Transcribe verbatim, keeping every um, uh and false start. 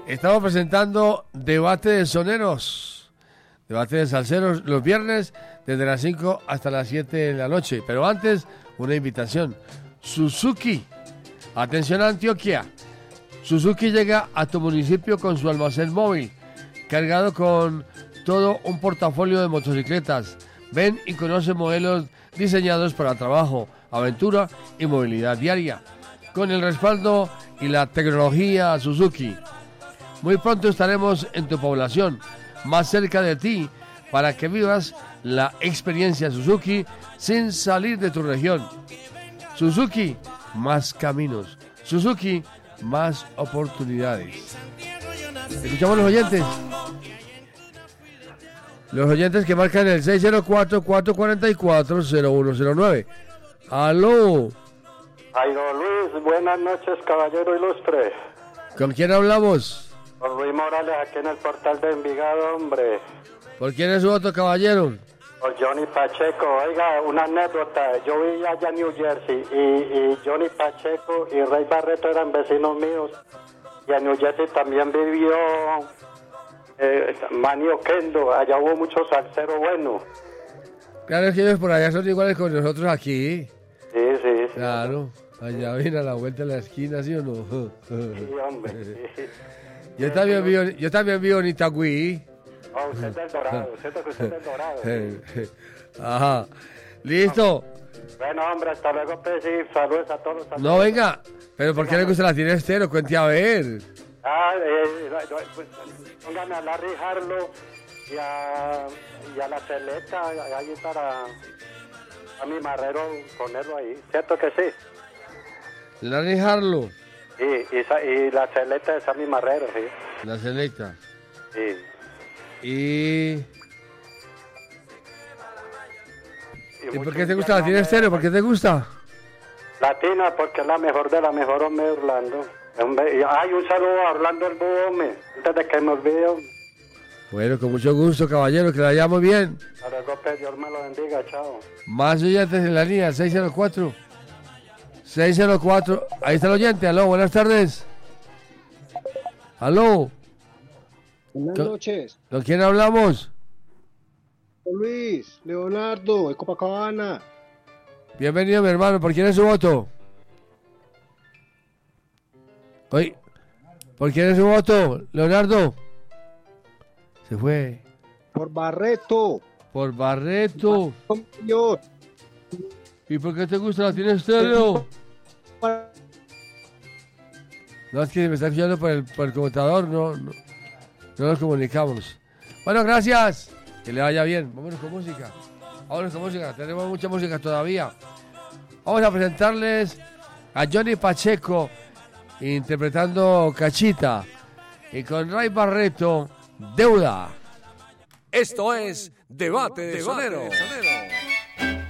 Estamos presentando Debate de Soneros, Debate de Salseros, los viernes desde las cinco hasta las siete de la noche. Pero antes, una invitación. Suzuki, atención a Antioquia. Suzuki llega a tu municipio con su almacén móvil, cargado con todo un portafolio de motocicletas. Ven y conoce modelos diseñados para trabajo, aventura y movilidad diaria, con el respaldo y la tecnología Suzuki. Muy pronto estaremos en tu población, más cerca de ti, para que vivas la experiencia Suzuki sin salir de tu región. Suzuki, más caminos. Suzuki, más oportunidades. Escuchamos los oyentes. Los oyentes que marcan el seis cero cuatro, cuatro cuatro cuatro, cero uno cero nueve. Aló. Jairo Luis, buenas noches, caballero ilustre. ¿Con quién hablamos? Con Luis Morales, aquí en el portal de Envigado, hombre. ¿Por quién es su voto, caballero? Por Johnny Pacheco. Oiga, una anécdota. Yo vivía allá en New Jersey y, y Johnny Pacheco y Rey Barreto eran vecinos míos. Y en New Jersey también vivió eh, Manny Oquendo. Allá hubo muchos salseros buenos. Claro, es que ellos por allá son iguales con nosotros aquí. Sí, sí, sí. Claro, allá viene a la vuelta de la esquina, ¿sí o no? Sí, hombre. Sí. Yo también vivo, yo también vivo en Itagüí. Oh, usted es del Dorado, usted es del Dorado. ¿Sí? Ajá, listo. Bueno, hombre, hasta luego, pues, sí, saludos a todos. Saludos. No, venga, pero ¿por qué le gusta la tiene estero? Cuente a ver. Ah, eh, pues, póngame a Larry Harlow y a, y a la Celeta, ahí para a mi marrero ponerlo ahí, ¿cierto que sí? Larry Harlow. Sí, y, y la Celeta de Sammy Marrero, sí. La Selecta. Sí. Y... ¿Y, ¿Y por qué te gusta la tiene me... estéreo? ¿Por qué te gusta? Latina, porque es la mejor de la mejor, hombre, Orlando. Hombre, y, ay, un saludo a Orlando el Búho, hombre, antes de que me olvide. Bueno, con mucho gusto, caballero, que la llamo bien. A ver, López, Dios me lo bendiga, chao. Más oyentes en la línea, seis cero cuatro. seis cero cuatro, ahí está el oyente. Aló, buenas tardes. Aló. Buenas noches. ¿Con quién hablamos? Luis, Leonardo, de Copacabana. Bienvenido, mi hermano. ¿Por quién es su voto? Oye, ¿por quién es su voto, Leonardo? Se fue. Por Barreto. Por Barreto. Yo. ¿Y por qué te gusta la tiene estéreo? No, es que me está escuchando por el, por el computador, no, no, no nos comunicamos. Bueno, gracias. Que le vaya bien. Vámonos con música. Vámonos con música. Tenemos mucha música todavía. Vamos a presentarles a Johnny Pacheco interpretando Cachita. Y con Ray Barreto, Deuda. Esto es Debate de Sonero.